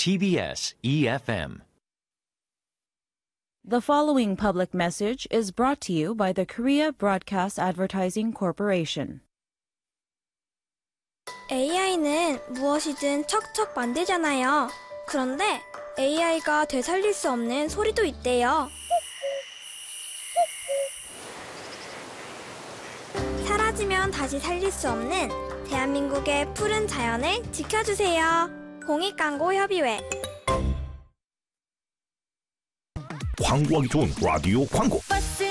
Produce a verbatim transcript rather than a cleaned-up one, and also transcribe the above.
티비에스 이에프엠. The following public message is brought to you by the Korea Broadcast Advertising Corporation. 에이아이는 무엇이든 척척 만들잖아요. 그런데 에이아이가 되살릴 수 없는 소리도 있대요. 사라지면 다시 살릴 수 없는 대한민국의 푸른 자연을 지켜주세요. 공익광고협의회. 광고하기 좋은 라디오 광고. 버스